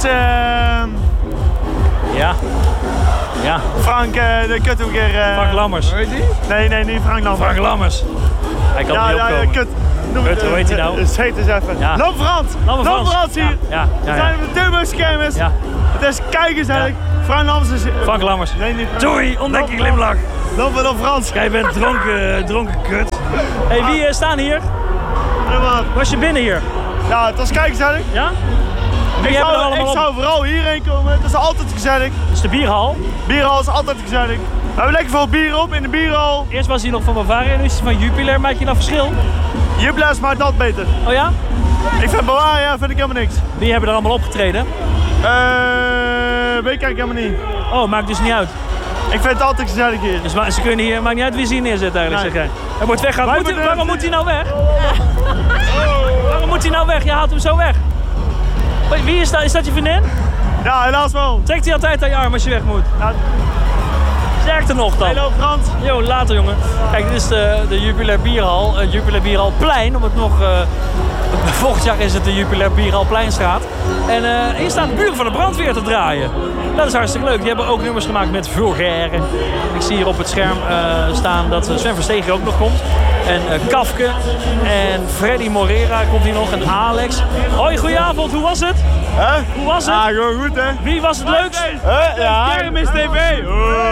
Ja. Frank, de kuthoeker. Frank Lammers. Weet hij? Nee, niet Frank Lammers. Frank Lammers. Hij kan niet opkomen. Kut. Kut, hoe heet hij nou? Zeg eens even. Ja. Lam Frans hier. Ja. We zijn op de Turbo-schermers. Ja. Het is kijkers eigenlijk. Frank Lammers is... Frank Lammers. Nee, niet Frank. Doei, ontdekking glimlach. Lam Frans. Jij bent dronken kut. Hey, wie staan hier? Wat? Was je binnen hier? Ja, het was kijkers eigenlijk. Ja? Ik zou vooral hierheen komen. Het is altijd gezellig. Dat is de bierhal. Bierhal is altijd gezellig. We hebben lekker veel bier op in de bierhal. Eerst was hij nog van Bavaria, nu is hij van Jupiler. Maak je dan verschil? Jupiler maakt dat beter. Oh ja? Ik vind Bavaria vind ik helemaal niks. Wie hebben er allemaal opgetreden? Weet ik helemaal niet. Oh, maakt dus niet uit. Ik vind het altijd gezellig hier. Dus ze kunnen hier, maakt niet uit wie ze hier neerzetten eigenlijk, zeg jij. Hij wordt weggehaald. Waarom moet hij nou weg? Waarom moet hij nou weg? Je haalt hem zo weg. Wie is dat? Is dat je vriendin? Ja, helaas wel. Trekt hij altijd aan je arm als je weg moet? Ja. Sterkte nog dan. Hallo Frans. Jo, later jongen. Kijk, dit is de Jupiler Bierhal. Jupiler Bierhalplein, om het nog... volgend jaar is het de Jupiler Bierhalpleinstraat. En hier staan de buren van de brandweer te draaien. Dat is hartstikke leuk. Die hebben ook nummers gemaakt met Vulgaire. Ik zie hier op het scherm staan dat Sven Verstegen ook nog komt. En Kafke. En Freddy Morera komt hier nog. En Alex. Hoi, goedenavond. Hoe was het? Hoe was het? Ja, gewoon goed hè. Wie was het leukst? Ja. Kermis TV.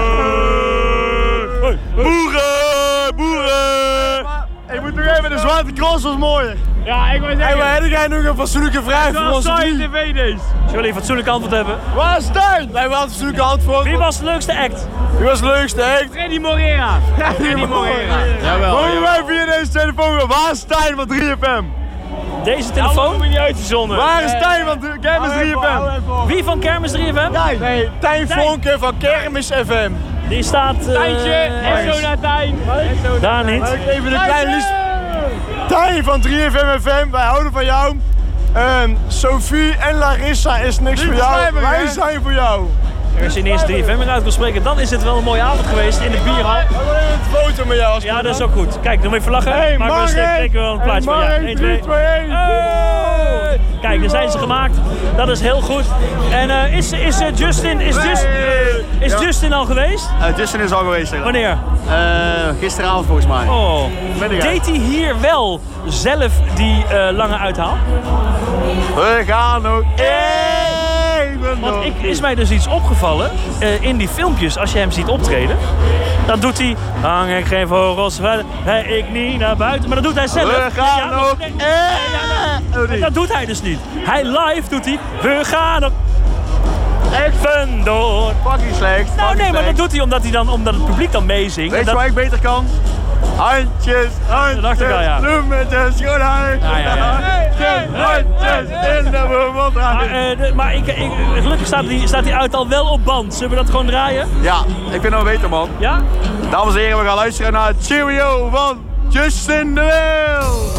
Boeren! Ik moet nog even, de Zwarte Cross was mooier. Ja, ik wil zeggen. En we hebben jij nog een fatsoenlijke vraag voor ons Saai drie. TV deze. Zullen jullie een fatsoenlijk antwoord hebben? Waar is Stijn? Wij hebben een fatsoenlijke antwoord. Wie was de leukste act? Wie was de leukste act? Freddy Morera. Freddy Morera. Jawel. Mogen wij via deze telefoon gaan? Waar is Stijn van 3FM? Deze telefoon? Kom je niet uitgezonden. Waar is Stijn van Kermis 3FM? Wie van Kermis 3FM? Nee, Tijn Vonke van Kermis FM. Die staat... Tijntje en Jonathan. Daar niet. Even een kleine list. Tijn van 3FM FM, wij houden van jou. Sophie en Larissa is niks voor jou. Wij zijn voor jou. Als je ineens 3FM weer uit wil spreken, dan is het wel een mooie avond geweest in de bierhal. We willen een foto met jou. Ja, dat is ook goed. Kijk, doe me even lachen. Hey, Maak we wel een plaatje van. Ja, 1, 2, 2, 1. Hey! Kijk, daar zijn ze gemaakt. Dat is heel goed. En is Justin al geweest? Justin is al geweest. Wanneer? Gisteravond volgens mij. Oh. Deed hij hier wel zelf die lange uithaal? We gaan nog even Want is mij dus iets opgevallen in die filmpjes, als je hem ziet optreden. Dan doet hij, hang ik geen vogels, rij ik niet naar buiten. Maar dat doet hij zelf. We gaan nog dat doet hij dus niet. Hij live doet hij, we gaan nog even door. Fucking slecht. Nou nee, maar dat doet hij omdat het publiek dan meezingt. Weet je wat ik beter kan? Handjes, Dat dacht ik wel, ja. bloemetjes, schoonheid. Handjes in de mond. Maar gelukkig staat die uit al wel op band. Zullen we dat gewoon draaien? Ja, ik vind dat beter man. Ja? Dames en heren, we gaan luisteren naar Cheerio van Justin de Wil.